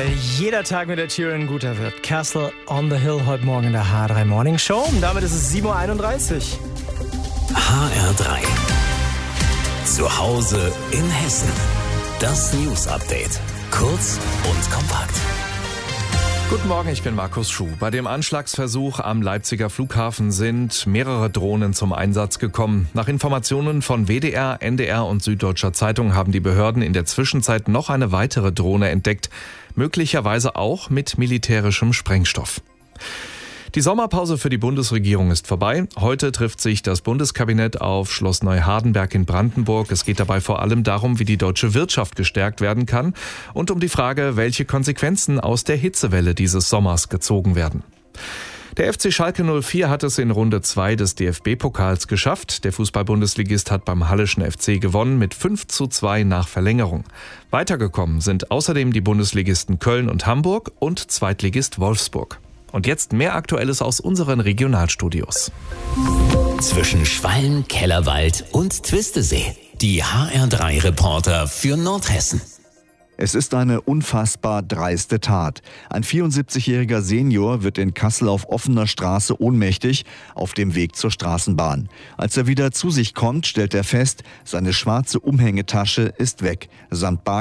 weil jeder Tag mit der Tyrion guter wird. Castle on the Hill heute Morgen in der H3 Morning Show. Und damit ist es 7.31 Uhr. HR3. Zu Hause in Hessen. Das News Update. Kurz und kompakt. Guten Morgen, ich bin Markus Schuh. Bei dem Anschlagsversuch am Leipziger Flughafen sind mehrere Drohnen zum Einsatz gekommen. Nach Informationen von WDR, NDR und Süddeutscher Zeitung haben die Behörden in der Zwischenzeit noch eine weitere Drohne entdeckt. Möglicherweise auch mit militärischem Sprengstoff. Die Sommerpause für die Bundesregierung ist vorbei. Heute trifft sich das Bundeskabinett auf Schloss Neuhardenberg in Brandenburg. Es geht dabei vor allem darum, wie die deutsche Wirtschaft gestärkt werden kann und um die Frage, welche Konsequenzen aus der Hitzewelle dieses Sommers gezogen werden. Der FC Schalke 04 hat es in Runde 2 des DFB-Pokals geschafft. Der Fußball-Bundesligist hat beim Halleschen FC gewonnen mit 5:2 nach Verlängerung. Weitergekommen sind außerdem die Bundesligisten Köln und Hamburg und Zweitligist Wolfsburg. Und jetzt mehr Aktuelles aus unseren Regionalstudios. Zwischen Schwalm, Kellerwald und Twistesee. Die HR3-Reporter für Nordhessen. Es ist eine unfassbar dreiste Tat. Ein 74-jähriger Senior wird in Kassel auf offener Straße ohnmächtig auf dem Weg zur Straßenbahn. Als er wieder zu sich kommt, stellt er fest, seine schwarze Umhängetasche ist weg, samt